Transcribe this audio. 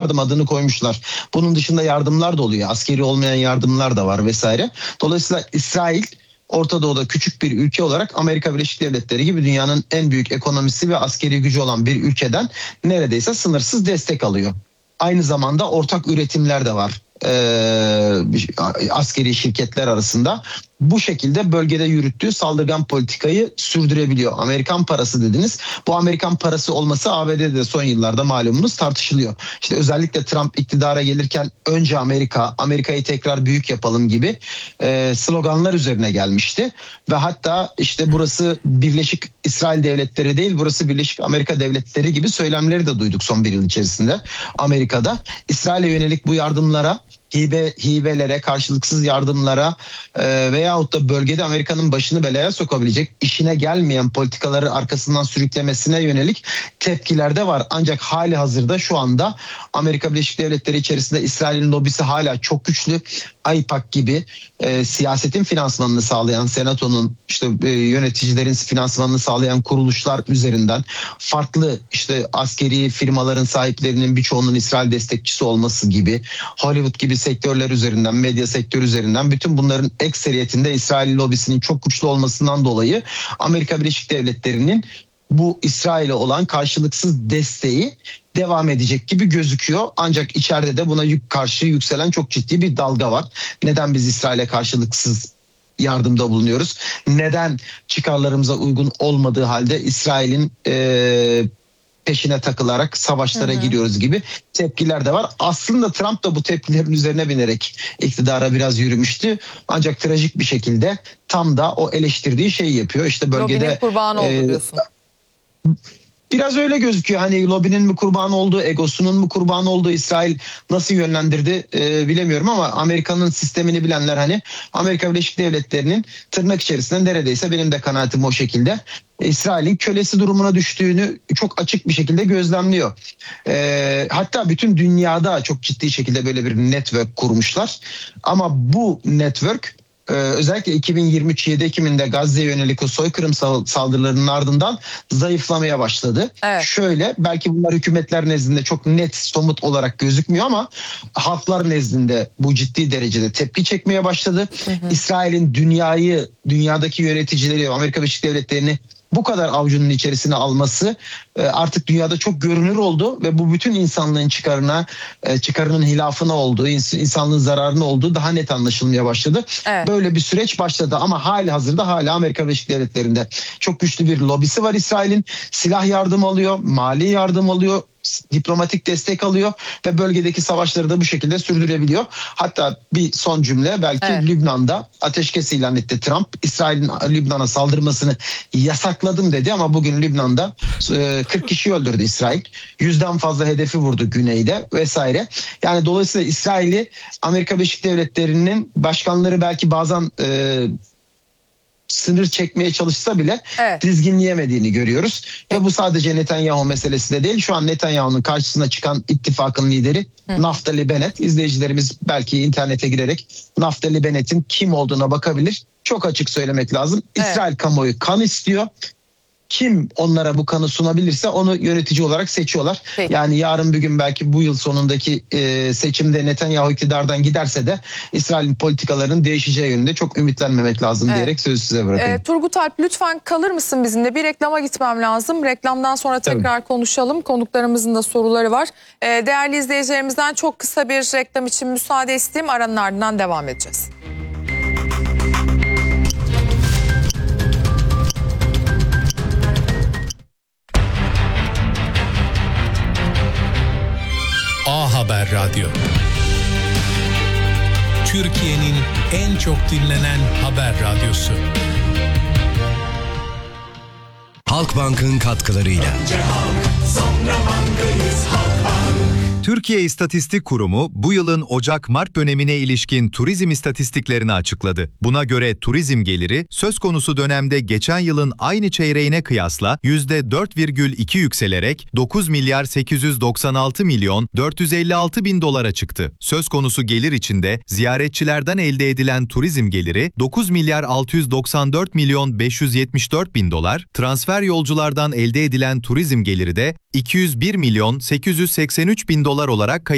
yardım adını koymuşlar. Bunun dışında yardımlar da oluyor. Askeri olmayan yardımlar da var vesaire. Dolayısıyla İsrail Orta Doğu'da küçük bir ülke olarak Amerika Birleşik Devletleri gibi dünyanın en büyük ekonomisi ve askeri gücü olan bir ülkeden neredeyse sınırsız destek alıyor. Aynı zamanda ortak üretimler de var askeri şirketler arasında. Bu şekilde bölgede yürüttüğü saldırgan politikayı sürdürebiliyor. Amerikan parası dediniz. Bu Amerikan parası olması ABD'de de son yıllarda malumunuz tartışılıyor. İşte özellikle Trump iktidara gelirken önce Amerika'yı tekrar büyük yapalım gibi sloganlar üzerine gelmişti. Ve hatta işte burası Birleşik İsrail Devletleri değil, burası Birleşik Amerika Devletleri gibi söylemleri de duyduk son bir yıl içerisinde Amerika'da. İsrail'e yönelik bu yardımlara, hibelere, karşılıksız yardımlara veyahut da bölgede Amerika'nın başını belaya sokabilecek, işine gelmeyen politikaları arkasından sürüklemesine yönelik tepkiler de var. Ancak hali hazırda şu anda Amerika Birleşik Devletleri içerisinde İsrail'in lobisi hala çok güçlü. AIPAC gibi siyasetin finansmanını sağlayan, senatonun işte yöneticilerin finansmanını sağlayan kuruluşlar üzerinden farklı işte askeri firmaların sahiplerinin birçoğunun İsrail destekçisi olması gibi, Hollywood gibi sektörler üzerinden, medya sektörü üzerinden bütün bunların ekseriyetinde İsrail lobisinin çok güçlü olmasından dolayı Amerika Birleşik Devletleri'nin bu İsrail'e olan karşılıksız desteği devam edecek gibi gözüküyor. Ancak içeride de buna karşı yükselen çok ciddi bir dalga var. Neden biz İsrail'e karşılıksız yardımda bulunuyoruz? Neden çıkarlarımıza uygun olmadığı halde İsrail'in peşine takılarak savaşlara giriyoruz gibi tepkiler de var. Aslında Trump da bu tepkilerin üzerine binerek iktidara biraz yürümüştü. Ancak trajik bir şekilde tam da o eleştirdiği şeyi yapıyor. İşte bölgede lobinin kurbanı oldu diyorsun. Biraz öyle gözüküyor. Hani lobinin mi kurbanı olduğu, egosunun mu kurbanı olduğu, İsrail nasıl yönlendirdi bilemiyorum ama Amerika'nın sistemini bilenler hani Amerika Birleşik Devletleri'nin tırnak içerisinde neredeyse benim de kanaatim o şekilde İsrail'in kölesi durumuna düştüğünü çok açık bir şekilde gözlemliyor. Hatta bütün dünyada çok ciddi şekilde böyle bir network kurmuşlar. Ama bu network özellikle 2023 Ekim'inde Gazze'ye yönelik o soykırım saldırılarının ardından zayıflamaya başladı. Evet. Şöyle, belki bunlar hükümetler nezdinde çok net, somut olarak gözükmüyor ama halklar nezdinde bu ciddi derecede tepki çekmeye başladı. İsrail'in dünyadaki yöneticileri, Amerika Birleşik Devletleri'ni bu kadar avucunun içerisine alması artık dünyada çok görünür oldu ve bu bütün insanlığın çıkarının hilafına olduğu, insanlığın zararına olduğu daha net anlaşılmaya başladı. Evet. Böyle bir süreç başladı ama hali hazırda hala Amerika Birleşik Devletleri'nde çok güçlü bir lobisi var İsrail'in. Silah yardım alıyor, mali yardım alıyor, diplomatik destek alıyor ve bölgedeki savaşları da bu şekilde sürdürebiliyor. Hatta bir son cümle, belki Lübnan'da ateşkes ilan etti Trump. İsrail'in Lübnan'a saldırmasını yasakladım dedi ama bugün Lübnan'da 40 kişi öldürdü İsrail. 100'den fazla hedefi vurdu güneyde vesaire. Yani dolayısıyla İsrail'i Amerika Birleşik Devletleri'nin başkanları belki bazen sınır çekmeye çalışsa bile dizginleyemediğini görüyoruz. Ve bu sadece Netanyahu meselesi de değil. Şu an Netanyahu'nun karşısına çıkan ittifakın lideri Naftali Bennett. İzleyicilerimiz belki internete girerek Naftali Bennett'in kim olduğuna bakabilir. Çok açık söylemek lazım. İsrail kamuoyu kan istiyor. Kim onlara bu kanı sunabilirse onu yönetici olarak seçiyorlar. Peki. Yani yarın bir gün belki bu yıl sonundaki seçimde Netanyahu iktidardan giderse de İsrail'in politikalarının değişeceği yönünde çok ümitlenmemek lazım diyerek sözü size bırakayım. Turgut Alp, lütfen kalır mısın bizimle? Bir reklama gitmem lazım. Reklamdan sonra tekrar konuşalım. Konuklarımızın da soruları var. Değerli izleyicilerimizden çok kısa bir reklam için müsaade isteyeyim. Aranın ardından devam edeceğiz. A Haber Radyo. Türkiye'nin en çok dinlenen haber radyosu. Halkbank'ın katkılarıyla. Türkiye İstatistik Kurumu bu yılın Ocak-Mart dönemine ilişkin turizm istatistiklerini açıkladı. Buna göre turizm geliri söz konusu dönemde geçen yılın aynı çeyreğine kıyasla %4,2 yükselerek 9 milyar 896 milyon 456 bin dolara çıktı. Söz konusu gelir içinde ziyaretçilerden elde edilen turizm geliri 9 milyar 694 milyon 574 bin dolar, transfer yolculardan elde edilen turizm geliri de 201 milyon 883 bin dolar olarak